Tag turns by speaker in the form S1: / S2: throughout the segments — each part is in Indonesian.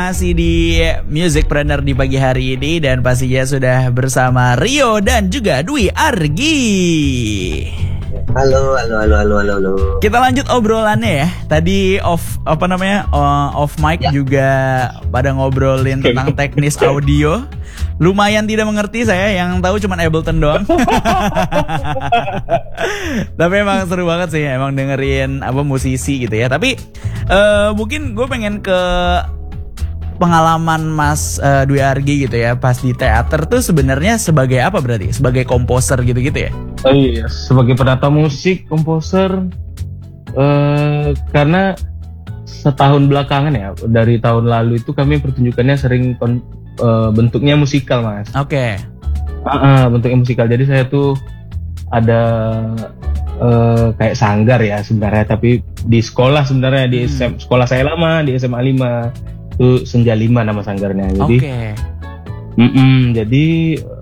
S1: Masih di Musicpreneur di pagi hari ini dan pastinya sudah bersama Rio dan juga Dwi Argi.
S2: Halo.
S1: Kita lanjut obrolannya ya. Tadi off mic juga pada ngobrolin tentang teknis audio. Lumayan tidak mengerti saya, yang tahu cuma Ableton doang. Tapi emang seru banget sih, emang dengerin musisi gitu ya. Tapi mungkin gue pengen ke pengalaman Mas Dwi Argi gitu ya, pas di teater tuh sebenarnya sebagai apa berarti? Sebagai komposer gitu-gitu ya?
S3: Oh iya, sebagai penata musik, komposer. Karena setahun belakangan ya, dari tahun lalu itu kami pertunjukannya sering bentuknya musikal, Mas.
S1: Oke.
S3: Bentuknya musikal. Jadi saya tuh ada kayak sanggar ya sebenarnya, tapi di sekolah sebenarnya di sekolah saya lama di SMA 5 itu Senja 5 nama sanggarnya. Jadi jadi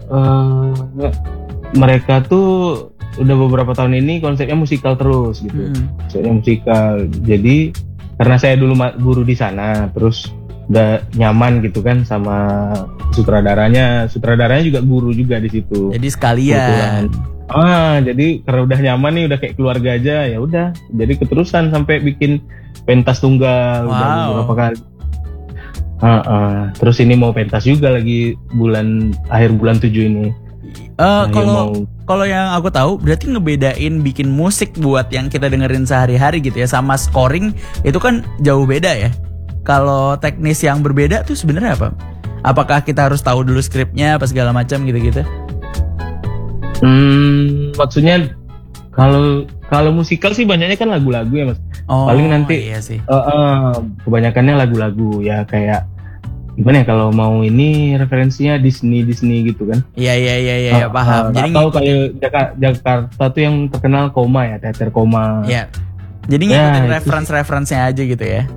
S3: mereka tuh udah beberapa tahun ini konsepnya musikal terus gitu. Konsepnya musikal. Jadi karena saya dulu guru di sana, terus udah nyaman gitu kan sama sutradaranya juga guru juga di situ.
S1: Jadi sekalian.
S3: Jadi karena udah nyaman nih, udah kayak keluarga aja, ya udah. Jadi keterusan sampai bikin pentas tunggal udah beberapa kali. Terus ini mau pentas juga lagi akhir bulan 7 ini.
S1: Kalau yang aku tahu berarti ngebedain bikin musik buat yang kita dengerin sehari-hari gitu ya sama scoring itu kan jauh beda ya. Kalau teknis yang berbeda tuh sebenarnya apa? Apakah kita harus tahu dulu skripnya apa segala macam gitu-gitu?
S3: Maksudnya kalau musikal sih banyaknya kan lagu-lagu ya, Mas. Paling nanti
S1: iya sih.
S3: Kebanyakannya lagu-lagu ya, kayak gimana ya, kalau mau ini referensinya Disney gitu kan.
S1: Iya, paham. Jadi
S3: atau kayak Jakarta tuh yang terkenal Koma ya, teater Koma.
S1: Iya. Jadi ngikutin reference-reference-nya aja gitu ya.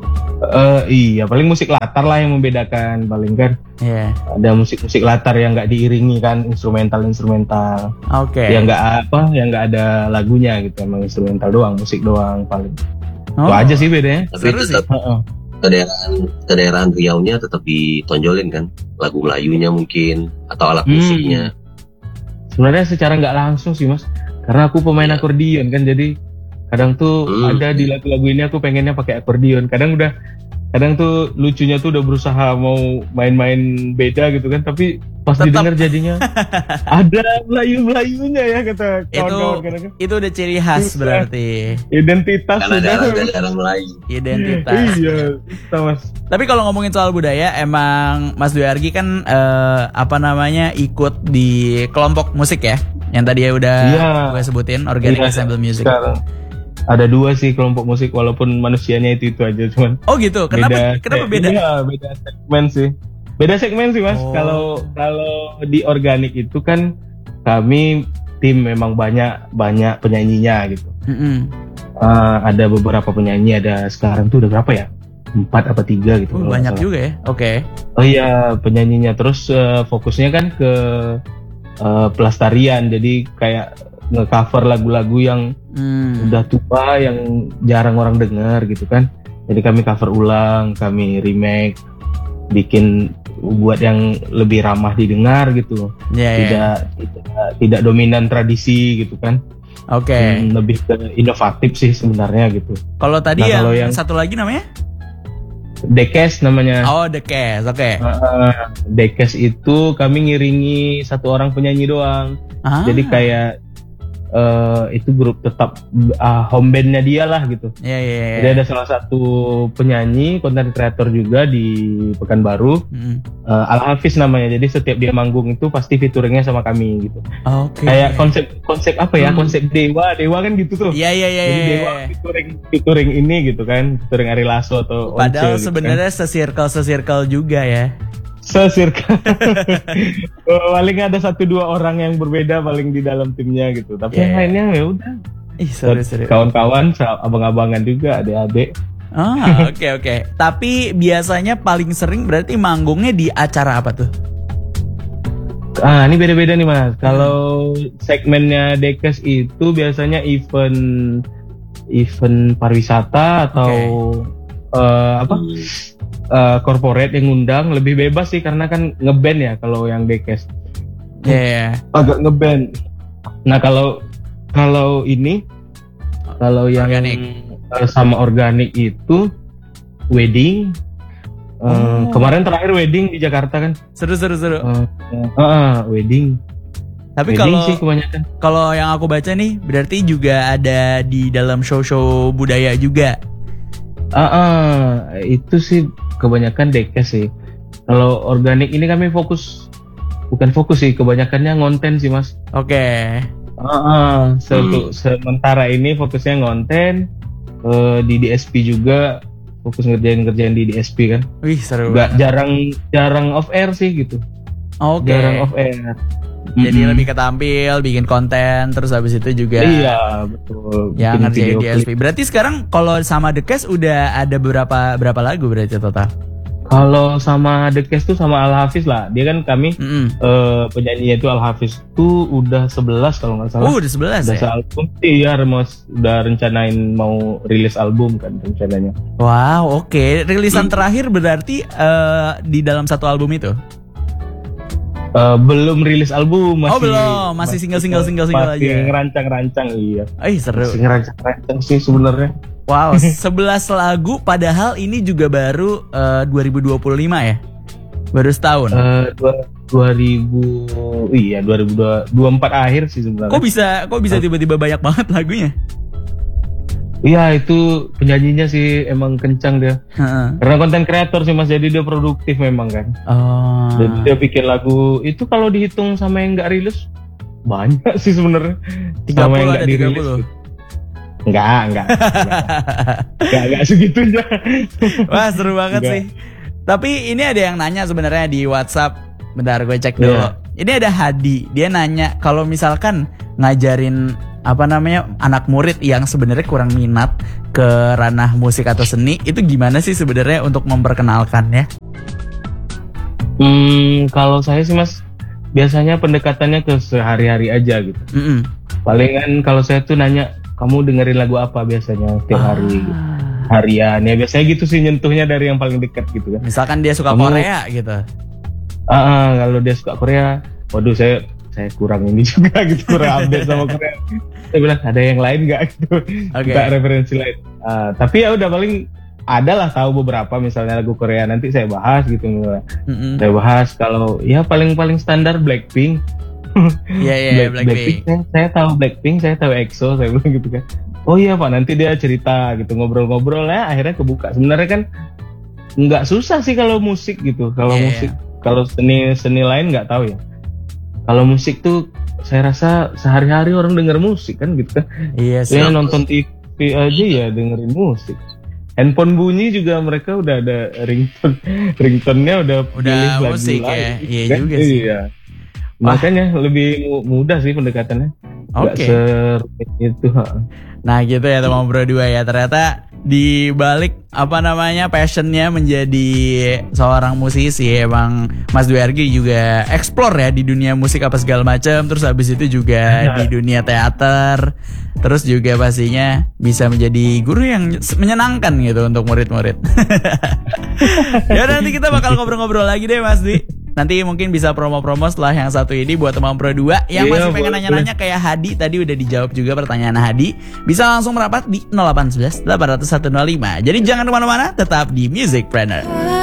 S3: Iya, paling musik latar lah yang membedakan paling kan.
S1: Iya.
S3: Ada musik latar yang nggak diiringi kan, instrumental.
S1: Oke.
S3: Yang nggak ada lagunya gitu, emang instrumental doang, musik doang paling. Itu aja sih bedanya.
S2: Tapi tetap kedaerahan Riau-nya tetap ditonjolin kan, lagu Melayunya mungkin atau alat musiknya.
S3: Sebenarnya secara nggak langsung sih, Mas, karena aku pemain akordion kan, jadi kadang tuh ada di lagu-lagu ini aku pengennya pakai akordion. Kadang tuh lucunya tuh udah berusaha mau main-main beda gitu kan, tapi pas didengar jadinya ada Melayu-melayunya ya, kata kawan-kawan.
S1: Itu udah ciri khas berarti.
S3: Identitas
S2: karena daerah Melayu.
S1: Identitas.
S3: Iya, Mas.
S1: Tapi kalau ngomongin soal budaya, emang Mas Dwi Argi kan ikut di kelompok musik ya, yang tadi ya udah gue sebutin, Organic Ensemble Music.
S3: Ada 2 sih kelompok musik, walaupun manusianya itu aja, cuman.
S1: Oh gitu. Kenapa beda?
S3: Iya, beda segmen sih, Mas. Kalau di organik itu kan kami tim memang banyak penyanyinya gitu. Ada beberapa penyanyi, ada sekarang tuh udah berapa ya? 4 apa 3 gitu.
S1: Banyak juga ya. Oke.
S3: Oh iya, penyanyinya. Terus fokusnya kan ke pelestarian, jadi kayak nge-cover lagu-lagu yang udah tua, yang jarang orang dengar gitu kan. Jadi kami cover ulang, kami remake, buat yang lebih ramah didengar gitu. Tidak dominan tradisi gitu kan.
S1: Oke.
S3: Lebih ke inovatif sih sebenarnya gitu.
S1: Kalau tadi yang satu lagi namanya?
S3: Dekes namanya.
S1: Oh, Dekes. Oke.
S3: Dekes itu kami ngiringi satu orang penyanyi doang. Jadi kayak itu grup tetap home bandnya dia lah gitu.
S1: Iya.
S3: Jadi ada salah satu penyanyi, content creator juga di Pekanbaru, Al Hafiz namanya. Jadi setiap dia manggung itu pasti featuringnya sama kami gitu.
S1: Oke.
S3: Kayak konsep apa ya? Konsep Dewa kan gitu tuh.
S1: Iya.
S3: Jadi Dewa featuring ini gitu kan, featuring Ari Lasso atau
S1: padahal
S3: Once,
S1: sebenarnya
S3: gitu
S1: kan. se-circle juga ya.
S3: Paling ada 1-2 orang yang berbeda paling di dalam timnya gitu. Tapi yang lainnya ya udah.
S1: Seru.
S3: Kawan-kawan, abang-abangan juga, adik-adik.
S1: Oke. Tapi biasanya paling sering berarti manggungnya di acara apa tuh?
S3: Ini beda-beda nih, Mas. Kalau segmennya Dekes itu biasanya event pariwisata atau corporate yang ngundang lebih bebas sih karena kan ngeband ya kalau yang Dekes.
S1: Yeah.
S3: Agak ngeband. Nah kalau ini kalau yang sama organik itu wedding. Kemarin terakhir wedding di Jakarta kan.
S1: Seru.
S3: Wedding.
S1: Tapi kalau yang aku baca nih berarti juga ada di dalam show-show budaya juga.
S3: Itu sih kebanyakan Dekes sih. Kalau organik ini kami bukan fokus sih, kebanyakannya ngonten sih Mas.
S1: Oke.
S3: Sementara ini fokusnya ngonten, di DSP juga fokus ngerjain di DSP kan.
S1: Wih seru.
S3: Gak jarang off air sih gitu.
S1: Oke.
S3: Jarang off air.
S1: Jadi lebih ketampil, bikin konten, terus habis itu juga.
S3: Iya betul.
S1: Yang ngerjain DSP. Berarti sekarang kalau sama The Cast udah ada berapa lagu berarti total?
S3: Kalau sama The Cast tuh sama Al Hafiz lah. Dia kan kami penyanyinya itu Al Hafiz tuh udah 11 kalau nggak salah.
S1: Udah 11
S3: udah
S1: ya?
S3: Album. Iya, udah rencanain mau rilis album kan rencananya.
S1: Wow, oke. Rilisan terakhir berarti di dalam satu album itu?
S3: Belum rilis album masih.
S1: Oh belum, masih single aja.
S3: Masih ngerancang-rancang iya.
S1: Seru.
S3: Masih ngerancang sih sebenarnya.
S1: Wow, 11 lagu padahal ini juga baru 2025 ya? Baru setahun.
S3: 2024 akhir sih sebenarnya.
S1: Kok bisa tiba-tiba banyak banget lagunya?
S3: Iya itu penyanyinya sih emang kencang dia. Karena konten kreator sih Mas, jadi dia produktif memang kan. Jadi dia bikin lagu itu kalau dihitung sama yang nggak rilis banyak sih sebenarnya.
S1: 30
S3: sama yang
S1: ada 30.
S3: Enggak segitunya.
S1: Wah seru banget sih. Tapi ini ada yang nanya sebenarnya di WhatsApp. Bentar gue cek dulu. Ini ada Hadi. Dia nanya kalau misalkan ngajarin anak murid yang sebenarnya kurang minat ke ranah musik atau seni, itu gimana sih sebenarnya untuk memperkenalkannya?
S3: Kalau saya sih Mas, biasanya pendekatannya ke sehari-hari aja gitu. Palingan kalau saya tuh nanya, kamu dengerin lagu apa biasanya tiap hari? Gitu. Harian ya biasanya gitu sih, nyentuhnya dari yang paling dekat gitu kan.
S1: Misalkan dia suka Korea gitu.
S3: Kalau dia suka Korea, waduh saya kurang ini juga gitu, kurang update sama Korea. Saya bilang ada yang lain nggak gitu, nggak referensi lain. Tapi ya udah paling adalah tahu beberapa misalnya lagu Korea, nanti saya bahas gitu. Saya bahas kalau ya paling standar Blackpink.
S1: Iya Blackpink.
S3: Saya tahu Blackpink, saya tahu EXO, saya bilang gitu kan. Oh iya Pak, nanti dia cerita gitu, ngobrol-ngobrol ya, akhirnya kebuka. Sebenarnya kan nggak susah sih kalau musik gitu, kalau seni lain nggak tahu ya. Kalau musik tuh saya rasa sehari-hari orang denger musik kan gitu kan.
S1: Iya sih.
S3: Nonton TV aja ya dengerin musik. Handphone bunyi juga mereka udah ada ringtone-nya udah
S1: musik ya. Iya kan? Juga sih.
S3: Iya. Makanya lebih mudah sih pendekatannya. Gak serumit itu.
S1: Nah gitu ya teman berdua ya, ternyata di balik passionnya menjadi seorang musisi, emang Mas Dwi Argi juga explore ya di dunia musik apa segala macam, terus habis itu juga di dunia teater, terus juga pastinya bisa menjadi guru yang menyenangkan gitu untuk murid-murid. Ya nanti kita bakal ngobrol-ngobrol lagi deh Mas Dwi. Nanti mungkin bisa promo-promo setelah yang satu ini buat teman Pro 2 yang masih pengen nanya-nanya kayak Hadi tadi udah dijawab juga pertanyaan Hadi. Bisa langsung merapat di 0811 800 105. Jadi jangan kemana-mana, tetap di Musicpreneur.